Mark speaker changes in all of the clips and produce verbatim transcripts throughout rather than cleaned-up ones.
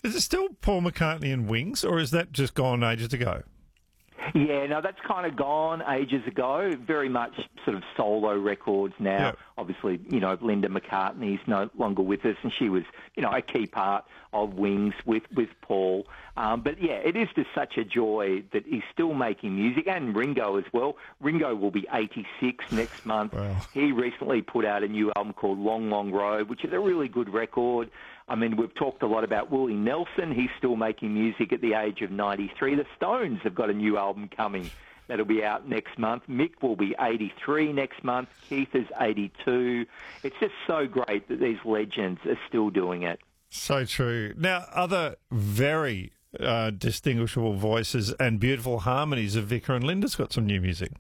Speaker 1: Is it still Paul McCartney and Wings, or is that just gone ages ago?
Speaker 2: Yeah, no, that's kind of gone ages ago. Very much sort of solo records now.
Speaker 1: Yep.
Speaker 2: Obviously, you know, Linda McCartney's no longer with us, and she was, you know, a key part of Wings with, with Paul. Um, but, yeah, it is just such a joy that he's still making music, and Ringo as well. Ringo will be eighty-six next month.
Speaker 1: Wow.
Speaker 2: He recently put out a new album called Long, Long Road, which is a really good record. I mean, we've talked a lot about Willie Nelson. He's still making music at the age of ninety-three. The Stones have got a new album coming that'll be out next month. Mick will be eighty-three next month. Keith is eighty-two. It's just so great that these legends are still doing it.
Speaker 1: So true. Now, other very uh, distinguishable voices and beautiful harmonies of Vicar and Linda's got some new music.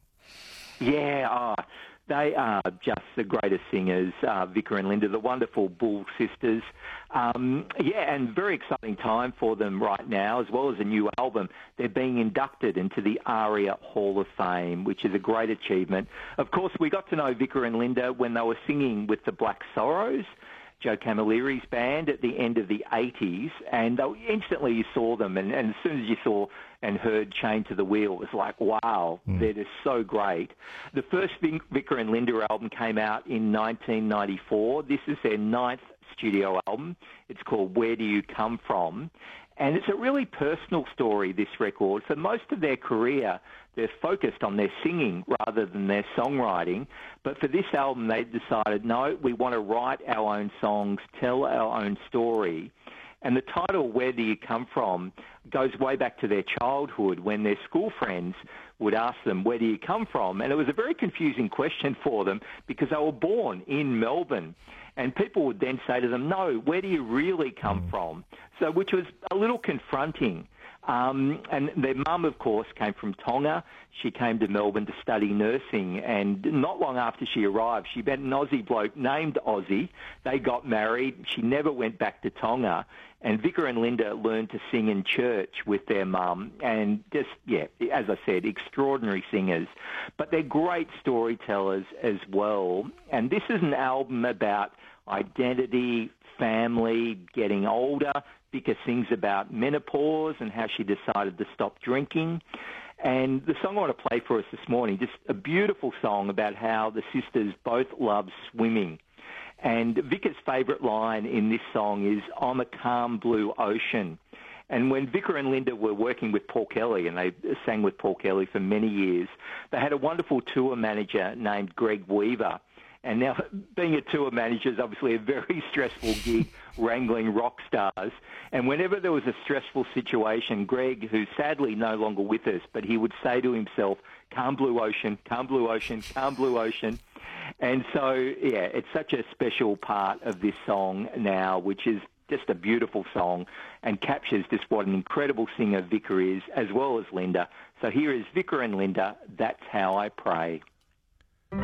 Speaker 2: Yeah, oh, they are just the greatest singers, uh, Vicar and Linda, the wonderful Bull sisters. Um, yeah, and very exciting time for them right now, as well as a new album. They're being inducted into the ARIA Hall of Fame, which is a great achievement. Of course, we got to know Vicar and Linda when they were singing with the Black Sorrows, Joe Camilleri's band, at the end of the eighties, and they, instantly you saw them, and, and as soon as you saw and heard Chained to the Wheel, it was like, wow, mm. they're just so great. The first Vicar and Linda album came out in nineteen ninety-four. This is their ninth studio album. It's called Where Do You Come From? And it's a really personal story, this record. For most of their career, they're focused on their singing rather than their songwriting. But for this album, they decided, no, we want to write our own songs, tell our own story. And the title, Where Do You Come From, goes way back to their childhood when their school friends would ask them, where do you come from? And it was a very confusing question for them because they were born in Melbourne. And people would then say to them, no, where do you really come mm. from? So, which was a little confronting. Um, and their mum, of course, came from Tonga. She came to Melbourne to study nursing, and not long after she arrived, she met an Aussie bloke named Ozzy. They got married. She never went back to Tonga. And Vicar and Linda learned to sing in church with their mum, and just, yeah, as I said, extraordinary singers. But they're great storytellers as well. And this is an album about identity, family, getting older. Vicar sings about menopause and how she decided to stop drinking. And the song I want to play for us this morning, just a beautiful song about how the sisters both love swimming. And Vicar's favourite line in this song is, I'm a calm blue ocean. And when Vicar and Linda were working with Paul Kelly, and they sang with Paul Kelly for many years, they had a wonderful tour manager named Greg Weaver. And now being a tour manager is obviously a very stressful gig, wrangling rock stars. And whenever there was a stressful situation, Greg, who's sadly no longer with us, but he would say to himself, calm blue ocean, calm blue ocean, calm blue ocean. And so, yeah, it's such a special part of this song now, which is just a beautiful song and captures just what an incredible singer Vicar is, as well as Linda. So here is Vicar and Linda, That's How I Pray.